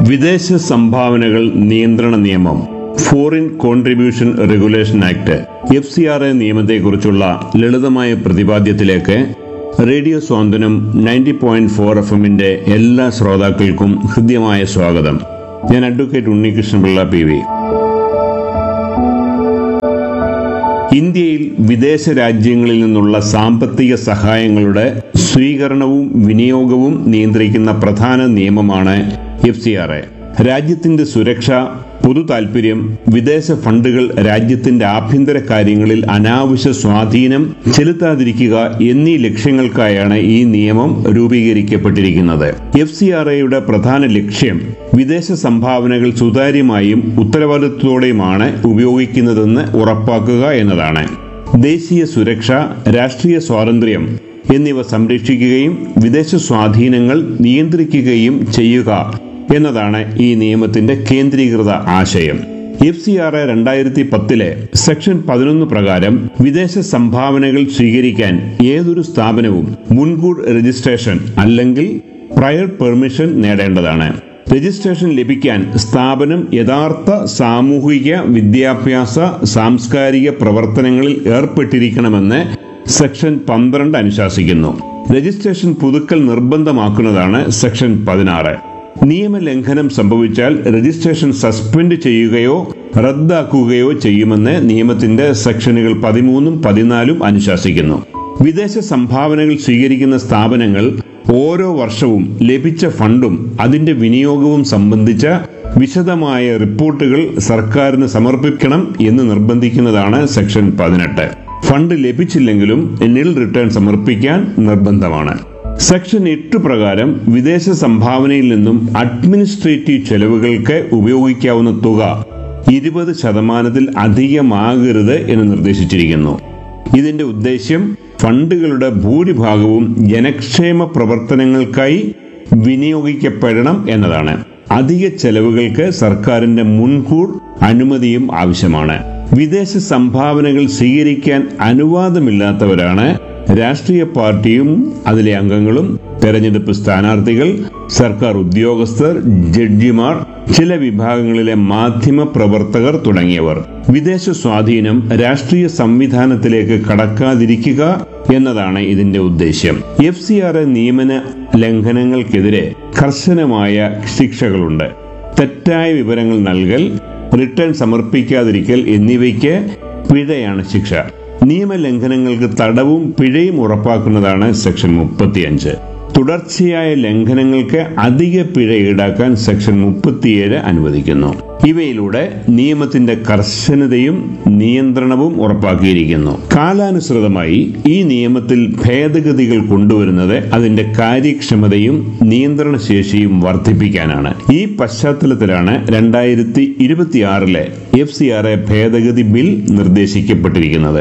വിദേശ സംഭാവനകൾ നിയന്ത്രണ നിയമം, foreign contribution regulation act, FCRA നിയമത്തെക്കുറിച്ചുള്ള ലളിതമായ പ്രതിപാദ്യത്തിലേക്ക് റേഡിയോ സ്വാന്തനം 90.4 FM എല്ലാ ശ്രോതാക്കൾക്കും ഹൃദ്യമായ സ്വാഗതം. ഞാൻ അഡ്വക്കേറ്റ് ഉണ്ണികൃഷ്ണപിള്ള PV. ഇന്ത്യയിൽ വിദേശ രാജ്യങ്ങളിൽ നിന്നുള്ള സാമ്പത്തിക സഹായങ്ങളുടെ സ്വീകരണവും വിനിയോഗവും നിയന്ത്രിക്കുന്ന പ്രധാന നിയമമാണ് FCRA. രാജ്യത്തിന്റെ സുരക്ഷ, പൊതു താൽപര്യം, വിദേശ ഫണ്ടുകൾ രാജ്യത്തിന്റെ ആഭ്യന്തര കാര്യങ്ങളിൽ അനാവശ്യ സ്വാധീനം ചെലുത്താതിരിക്കുക എന്നീ ലക്ഷ്യങ്ങൾക്കായാണ് ഈ നിയമം രൂപീകരിക്കപ്പെട്ടിരിക്കുന്നത്. FCRAയുടെ പ്രധാന ലക്ഷ്യം വിദേശ സംഭാവനകൾ സുതാര്യമായും ഉത്തരവാദിത്വത്തോടെയുമാണ് ഉപയോഗിക്കുന്നതെന്ന് ഉറപ്പാക്കുക എന്നതാണ്. ദേശീയ സുരക്ഷ, രാഷ്ട്രീയ സ്വാതന്ത്ര്യം എന്നിവ സംരക്ഷിക്കുകയും വിദേശ സ്വാധീനങ്ങൾ നിയന്ത്രിക്കുകയും ചെയ്യുക എന്നതാണ് ഈ നിയമത്തിന്റെ കേന്ദ്രീകൃത ആശയം. FCRA 2010 സെക്ഷൻ 11 പ്രകാരം വിദേശ സംഭാവനകൾ സ്വീകരിക്കാൻ ഏതൊരു സ്ഥാപനവും മുൻകൂർ രജിസ്ട്രേഷൻ അല്ലെങ്കിൽ പ്രയർ പെർമിഷൻ നേടേണ്ടതാണ്. രജിസ്ട്രേഷൻ ലഭിക്കാൻ സ്ഥാപനം യഥാർത്ഥ സാമൂഹിക, വിദ്യാഭ്യാസ, സാംസ്കാരിക പ്രവർത്തനങ്ങളിൽ ഏർപ്പെട്ടിരിക്കണമെന്ന് സെക്ഷൻ 12 അനുശാസിക്കുന്നു. രജിസ്ട്രേഷൻ പുതുക്കൽ നിർബന്ധമാക്കുന്നതാണ് സെക്ഷൻ 16. നിയമലംഘനം സംഭവിച്ചാൽ രജിസ്ട്രേഷൻ സസ്പെൻഡ് ചെയ്യുകയോ റദ്ദാക്കുകയോ ചെയ്യുമെന്ന് നിയമത്തിന്റെ സെക്ഷനുകൾ 13ഉം 14ഉം അനുശാസിക്കുന്നു. വിദേശ സംഭാവനകൾ സ്വീകരിക്കുന്ന സ്ഥാപനങ്ങൾ ഓരോ വർഷവും ലഭിച്ച ഫണ്ടും അതിന്റെ വിനിയോഗവും സംബന്ധിച്ച വിശദമായ റിപ്പോർട്ടുകൾ സർക്കാരിന് സമർപ്പിക്കണം എന്ന് നിർബന്ധിക്കുന്നതാണ് സെക്ഷൻ 18. ഫണ്ട് ലഭിച്ചില്ലെങ്കിലും നിൽ റിട്ടേൺ സമർപ്പിക്കാൻ നിർബന്ധമാണ്. സെക്ഷൻ 8 പ്രകാരം വിദേശ സംഭാവനയിൽ നിന്നും അഡ്മിനിസ്ട്രേറ്റീവ് ചെലവുകൾക്ക് ഉപയോഗിക്കാവുന്ന തുക 20% അധികമാകരുത് എന്ന് നിർദ്ദേശിച്ചിരിക്കുന്നു. ഇതിന്റെ ഉദ്ദേശ്യം ഫണ്ടുകളുടെ ഭൂരിഭാഗവും ജനക്ഷേമ പ്രവർത്തനങ്ങൾക്കായി വിനിയോഗിക്കപ്പെടണം എന്നതാണ്. അധിക ചെലവുകൾക്ക് സർക്കാരിന്റെ മുൻകൂർ അനുമതിയും ആവശ്യമാണ്. വിദേശ സംഭാവനകൾ സ്വീകരിക്കാൻ അനുവാദമില്ലാത്തവരാണ് രാഷ്ട്രീയ പാർട്ടിയും അതിലെ അംഗങ്ങളും, തെരഞ്ഞെടുപ്പ് സ്ഥാനാർത്ഥികൾ, സർക്കാർ ഉദ്യോഗസ്ഥർ, ജഡ്ജിമാർ, ചില വിഭാഗങ്ങളിലെ മാധ്യമ പ്രവർത്തകർ തുടങ്ങിയവർ. വിദേശ സ്വാധീനം രാഷ്ട്രീയ സംവിധാനത്തിലേക്ക് കടക്കാതിരിക്കുക എന്നതാണ് ഇതിന്റെ ഉദ്ദേശ്യം. FCRA നിയമന ലംഘനങ്ങൾക്കെതിരെ കർശനമായ ശിക്ഷകളുണ്ട്. തെറ്റായ വിവരങ്ങൾ നൽകൽ, റിട്ടേൺ സമർപ്പിക്കാതിരിക്കൽ എന്നിവയ്ക്ക് പിഴയാണ് ശിക്ഷ. നിയമലംഘനങ്ങൾക്ക് തടവും പിഴയും ഉറപ്പാക്കുന്നതാണ് സെക്ഷൻ 35. തുടർച്ചയായ ലംഘനങ്ങൾക്ക് അധിക പിഴ ഈടാക്കാൻ സെക്ഷൻ 37 അനുവദിക്കുന്നു. ഇവയിലൂടെ നിയമത്തിന്റെ കർശനതയും നിയന്ത്രണവും ഉറപ്പാക്കിയിരിക്കുന്നു. കാലാനുസൃതമായി ഈ നിയമത്തിൽ ഭേദഗതികൾ കൊണ്ടുവരുന്നത് അതിന്റെ കാര്യക്ഷമതയും നിയന്ത്രണശേഷിയും വർദ്ധിപ്പിക്കാനാണ്. ഈ പശ്ചാത്തലത്തിലാണ് 2026 FCRA ഭേദഗതി ബിൽ നിർദ്ദേശിക്കപ്പെട്ടിരിക്കുന്നത്.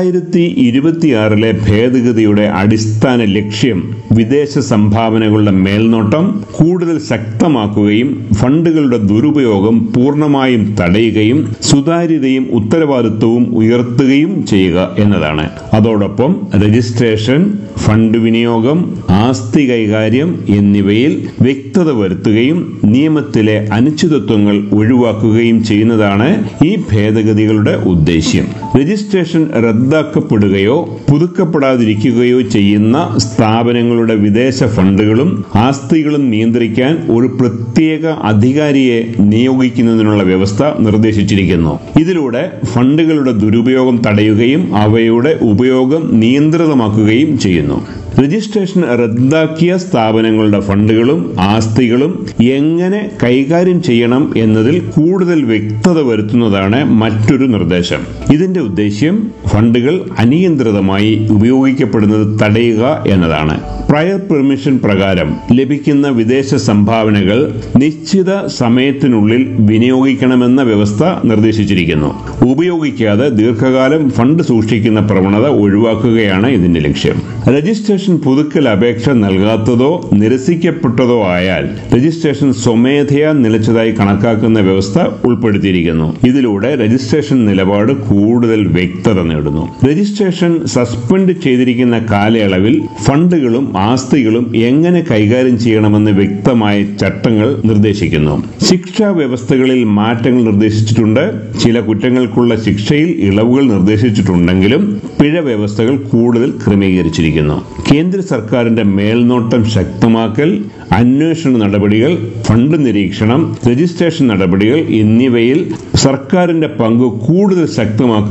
2026 ഭേദഗതിയുടെ അടിസ്ഥാന ലക്ഷ്യം വിദേശ സംഭാവനകളുടെ മേൽനോട്ടം കൂടുതൽ ശക്തമാക്കുകയും ഫണ്ടുകളുടെ ദുരുപയോഗം പൂർണ്ണമായും തടയുകയും സുതാര്യതയും ഉത്തരവാദിത്വവും ഉയർത്തുകയും ചെയ്യുക എന്നതാണ്. അതോടൊപ്പം രജിസ്ട്രേഷൻ, ഫണ്ട് വിനിയോഗം, ആസ്തി കൈകാര്യം എന്നിവയിൽ വ്യക്തത വരുത്തുകയും നിയമത്തിലെ അനിശ്ചിതത്വങ്ങൾ ഒഴിവാക്കുകയും ചെയ്യുന്നതാണ് ഈ ഭേദഗതികളുടെ ഉദ്ദേശ്യം. രജിസ്ട്രേഷൻ റദ്ദാക്കപ്പെടുകയോ പുതുക്കപ്പെടാതിരിക്കുകയോ ചെയ്യുന്ന സ്ഥാപനങ്ങളുടെ വിദേശ ഫണ്ടുകളും ആസ്തികളും നിയന്ത്രിക്കാൻ ഒരു പ്രത്യേക അധികാരിയെ നിയോഗിക്കുന്നതിനുള്ള വ്യവസ്ഥ നിർദ്ദേശിച്ചിരിക്കുന്നു. ഇതിലൂടെ ഫണ്ടുകളുടെ ദുരുപയോഗം തടയുകയും അവയുടെ ഉപയോഗം നിയന്ത്രിതമാക്കുകയും ചെയ്യുന്നു. രജിസ്ട്രേഷൻ റദ്ദാക്കിയ സ്ഥാപനങ്ങളുടെ ഫണ്ടുകളും ആസ്തികളും എങ്ങനെ കൈകാര്യം ചെയ്യണം എന്നതിൽ കൂടുതൽ വ്യക്തത വരുത്തുന്നതാണ് മറ്റൊരു നിർദ്ദേശം. ഇതിന്റെ ഉദ്ദേശ്യം ഫണ്ടുകൾ അനിയന്ത്രിതമായി ഉപയോഗിക്കപ്പെടുന്നത് തടയുക എന്നതാണ്. പ്രയർ പെർമിഷൻ പ്രകാരം ലഭിക്കുന്ന വിദേശ സംഭാവനകൾ നിശ്ചിത സമയത്തിനുള്ളിൽ വിനിയോഗിക്കണമെന്ന വ്യവസ്ഥ നിർദ്ദേശിച്ചിരിക്കുന്നു. ഉപയോഗിക്കാതെ ദീർഘകാലം ഫണ്ട് സൂക്ഷിക്കുന്ന പ്രവണത ഒഴിവാക്കുകയാണ് ഇതിന്റെ ലക്ഷ്യം. രജിസ്ട്രേഷൻ രജിസ്ട്രേഷൻ പുതുക്കൽ അപേക്ഷ നൽകാത്തതോ നിരസിക്കപ്പെട്ടതോ ആയാൽ രജിസ്ട്രേഷൻ സ്വമേധയാ നിലച്ചതായി കണക്കാക്കുന്ന വ്യവസ്ഥ ഉൾപ്പെടുത്തിയിരിക്കുന്നു. ഇതിലൂടെ രജിസ്ട്രേഷൻ നിലപാട് കൂടുതൽ വ്യക്തത നേടുന്നു. രജിസ്ട്രേഷൻ സസ്പെൻഡ് ചെയ്തിരിക്കുന്ന കാലയളവിൽ ഫണ്ടുകളും ആസ്തികളും എങ്ങനെ കൈകാര്യം ചെയ്യണമെന്ന് വ്യക്തമായ ചട്ടങ്ങൾ നിർദ്ദേശിക്കുന്നു. ശിക്ഷാ വ്യവസ്ഥകളിൽ മാറ്റങ്ങൾ നിർദ്ദേശിച്ചിട്ടുണ്ട്. ചില കുറ്റങ്ങൾക്കുള്ള ശിക്ഷയിൽ ഇളവുകൾ നിർദ്ദേശിച്ചിട്ടുണ്ടെങ്കിലും പിഴ വ്യവസ്ഥകൾ കൂടുതൽ ക്രമീകരിച്ചിരിക്കുന്നു. കേന്ദ്ര സർക്കാരിന്റെ മേൽനോട്ടം ശക്തമാക്കൽ, അന്വേഷണ നടപടികൾ, ഫണ്ട് നിരീക്ഷണം, രജിസ്ട്രേഷൻ നടപടികൾ എന്നിവയിൽ സർക്കാരിന്റെ പങ്ക് കൂടുതൽ ശക്തമാക്കുക